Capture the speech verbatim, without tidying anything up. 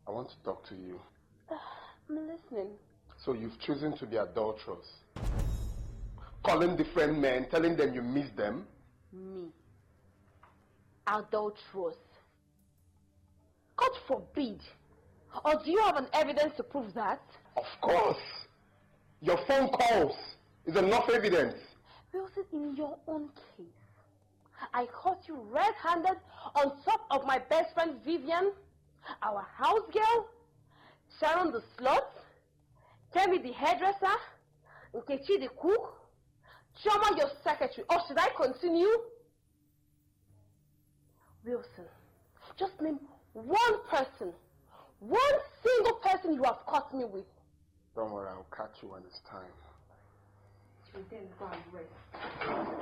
I want to talk to you. I'm listening. So you've chosen to be adulterous. Calling different men, telling them you miss them? Me? Adulterous? God forbid. Or do you have an evidence to prove that? Of course. Your phone calls is enough evidence. Wilson, in your own case, I caught you red-handed on top of my best friend Vivian, our house girl, Sharon the slut, Kemi the hairdresser, Nkechi the cook, Chioma your secretary. Or should I continue? Wilson, just name one person, one single person you have caught me with. Don't worry, I'll catch you when it's time. And then go and rest.